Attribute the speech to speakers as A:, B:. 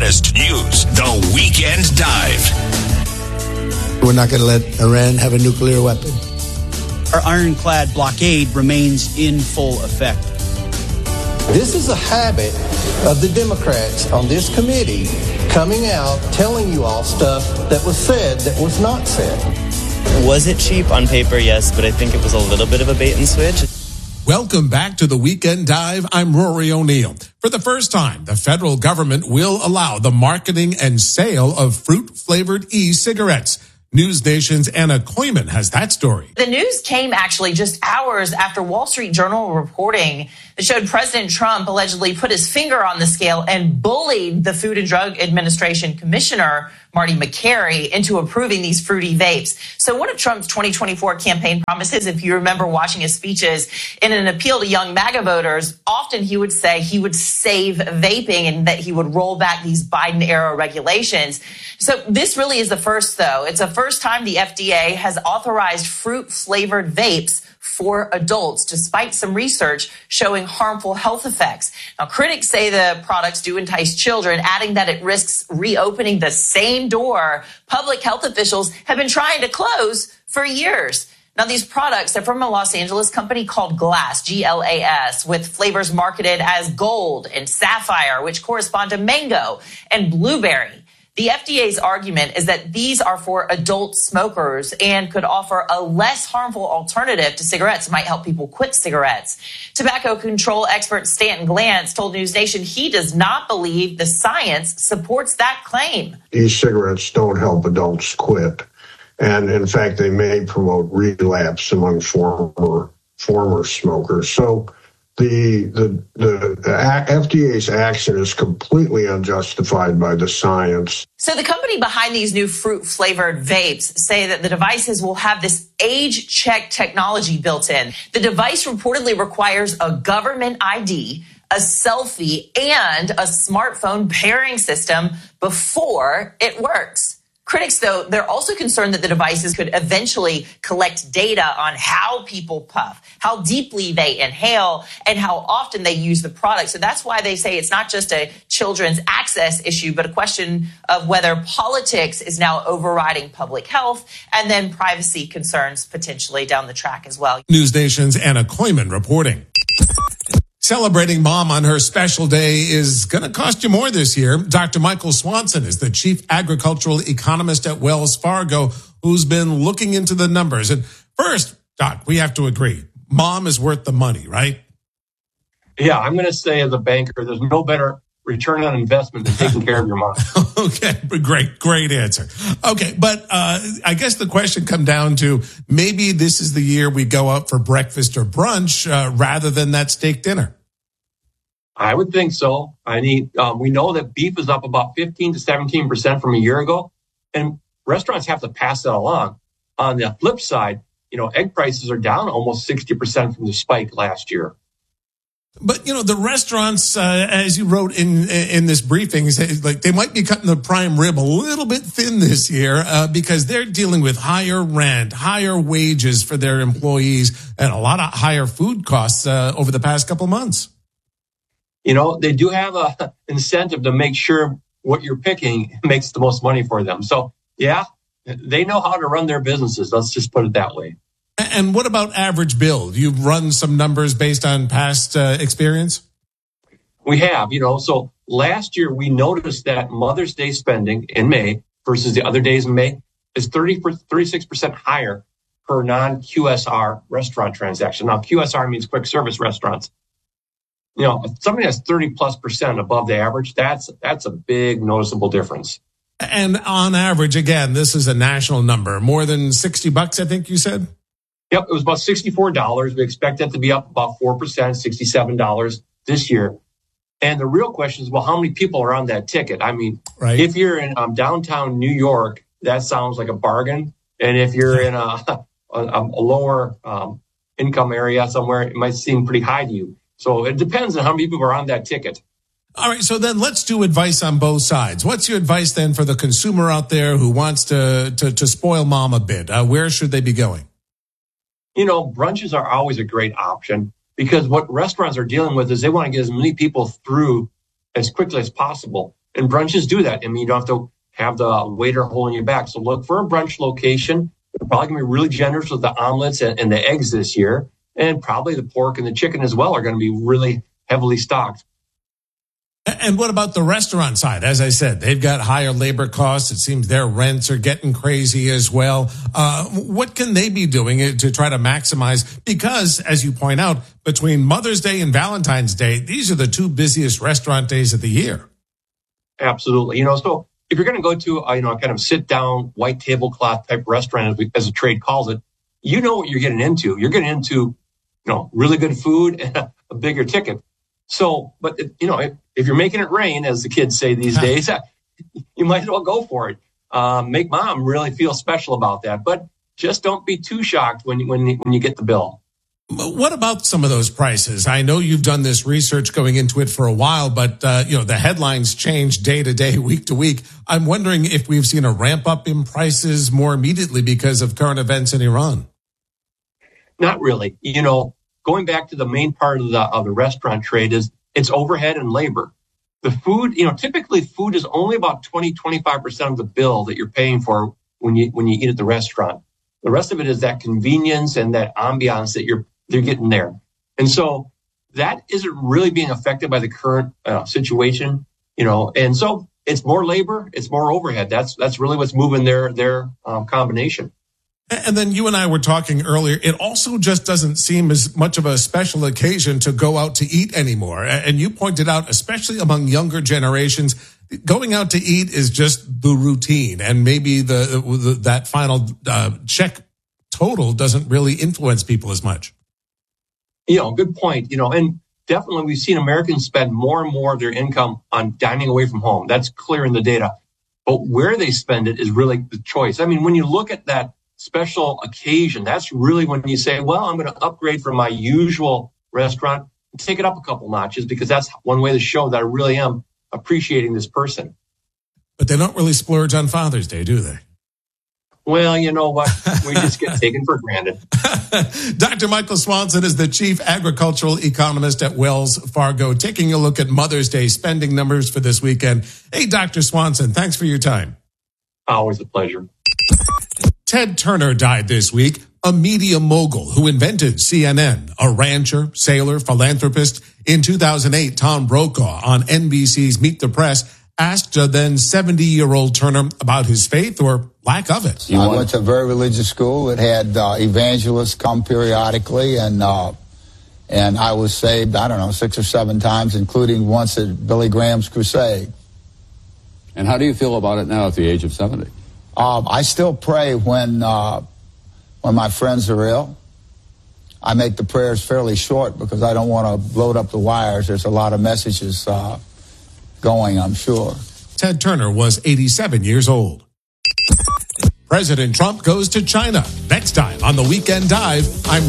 A: hottest news, The Weekend Dive.
B: We're not going to let Iran have a nuclear weapon.
C: Our ironclad blockade remains in full effect.
D: This is a habit of the Democrats on this committee coming out telling you all stuff that was said that was not said.
E: Was it cheap on paper? Yes, but I think it was a little bit of a bait and switch.
F: Welcome back to the Weekend Dive. I'm Rory O'Neill. For the first time, the federal government will allow the marketing and sale of fruit-flavored e-cigarettes. News Nation's Anna Koyman has that story.
G: The news came actually just hours after Wall Street Journal reporting that showed President Trump allegedly put his finger on the scale and bullied the Food and Drug Administration Commissioner, Marty McCary, into approving these fruity vapes. So one of Trump's 2024 campaign promises, if you remember watching his speeches, in an appeal to young MAGA voters, often he would say he would save vaping and that he would roll back these Biden-era regulations. So this really is the first, though. It's the first time the FDA has authorized fruit-flavored vapes for adults, despite some research showing harmful health effects. Now, critics say the products do entice children, adding that it risks reopening the same door public health officials have been trying to close for years. Now, these products are from a Los Angeles company called Glass, G-L-A-S, with flavors marketed as gold and sapphire, which correspond to mango and blueberry. The FDA's argument is that these are for adult smokers and could offer a less harmful alternative to cigarettes. It might help people quit cigarettes. Tobacco control expert Stanton Glantz told News Nation he does not believe the science supports that claim.
H: E-cigarettes don't help adults quit. And in fact, they may promote relapse among former smokers. So the FDA's action is completely unjustified by the science.
G: So the company behind these new fruit-flavored vapes say that the devices will have this age-check technology built in. The device reportedly requires a government ID, a selfie, and a smartphone pairing system before it works. Critics, though, they're also concerned that the devices could eventually collect data on how people puff, how deeply they inhale, and how often they use the product. So that's why they say it's not just a children's access issue, but a question of whether politics is now overriding public health and then privacy concerns potentially down the track as well.
F: News Nation's Anna Koyman reporting. Celebrating Mom on her special day is going to cost you more this year. Dr. Michael Swanson is the chief agricultural economist at Wells Fargo, who's been looking into the numbers. And first, Doc, we have to agree, Mom is worth the money, right?
I: Yeah, I'm going to say as a banker, there's no better return on investment than taking care of your mom.
F: Okay, great answer. Okay, but I guess the question comes down to maybe this is the year we go out for breakfast or brunch rather than that steak dinner.
I: I would think so. We know that beef is up about 15 to 17% from a year ago, and restaurants have to pass that along. On the flip side, egg prices are down almost 60% from the spike last year.
F: But, the restaurants, as you wrote in this briefing, like they might be cutting the prime rib a little bit thin this year because they're dealing with higher rent, higher wages for their employees, and a lot of higher food costs over the past couple of months.
I: They do have an incentive to make sure what you're picking makes the most money for them. So, yeah, they know how to run their businesses. Let's just put it that way.
F: And what about average bill? You've run some numbers based on past experience?
I: We have, so last year we noticed that Mother's Day spending in May versus the other days in May is 36% higher per non-QSR restaurant transaction. Now, QSR means quick service restaurants. If somebody has 30+% above the average, that's a big noticeable difference.
F: And on average, again, this is a national number, more than $60, I think you said?
I: Yep, it was about $64. We expect that to be up about 4%, $67 this year. And the real question is, well, how many people are on that ticket? I mean, right. If you're in downtown New York, that sounds like a bargain. And if you're in a lower income area somewhere, it might seem pretty high to you. So it depends on how many people are on that ticket.
F: All right, so then let's do advice on both sides. What's your advice then for the consumer out there who wants to spoil mom a bit? Where should they be going?
I: Brunches are always a great option because what restaurants are dealing with is they want to get as many people through as quickly as possible. And brunches do that. I mean, you don't have to have the waiter holding you back. So look for a brunch location. They're probably going to be really generous with the omelets and the eggs this year. And probably the pork and the chicken as well are going to be really heavily stocked.
F: And what about the restaurant side? As I said, they've got higher labor costs. It seems their rents are getting crazy as well. What can they be doing to try to maximize? Because, as you point out, between Mother's Day and Valentine's Day, these are the two busiest restaurant days of the year.
I: Absolutely. So if you're going to go to a kind of sit down white tablecloth type restaurant, as the trade calls it, you know what you're getting into. You're getting into, really good food and a bigger ticket. So, but if you're making it rain, as the kids say these days, you might as well go for it. Make mom really feel special about that, but just don't be too shocked when you get the bill.
F: What about some of those prices? I know you've done this research going into it for a while, but the headlines change day to day, week to week. I'm wondering if we've seen a ramp up in prices more immediately because of current events in Iran.
I: Not really. Going back to the main part of the restaurant trade is it's overhead and labor. The food, typically food is only about 20-25% of the bill that you're paying for when you eat at the restaurant. The rest of it is that convenience and that ambiance that they're getting there. And so that isn't really being affected by the current situation, and so it's more labor, it's more overhead. That's really what's moving their combination.
F: And then you and I were talking earlier, it also just doesn't seem as much of a special occasion to go out to eat anymore. And you pointed out, especially among younger generations, going out to eat is just the routine. And maybe that final check total doesn't really influence people as much.
I: Good point. And definitely we've seen Americans spend more and more of their income on dining away from home. That's clear in the data. But where they spend it is really the choice. I mean, when you look at that special occasion, that's really when you say, well, I'm going to upgrade from my usual restaurant and take it up a couple notches, because that's one way to show that I really am appreciating this person.
F: But they don't really splurge on Father's Day, do they?
I: Well, you know what? We just get taken for granted.
F: Dr. Michael Swanson is the chief agricultural economist at Wells Fargo, taking a look at Mother's Day spending numbers for this weekend. Hey, Dr. Swanson, thanks for your time.
I: Always a pleasure.
F: Ted Turner died this week, a media mogul who invented CNN, a rancher, sailor, philanthropist. In 2008, Tom Brokaw on NBC's Meet the Press asked a then 70-year-old Turner about his faith or lack of it.
J: I went to a very religious school. It had evangelists come periodically, and I was saved, 6 or 7 times, including once at Billy Graham's crusade.
K: And how do you feel about it now at the age of 70?
J: I still pray when my friends are ill. I make the prayers fairly short because I don't want to load up the wires. There's a lot of messages going, I'm sure.
F: Ted Turner was 87 years old. President Trump goes to China. Next time on the Weekend Dive, I'm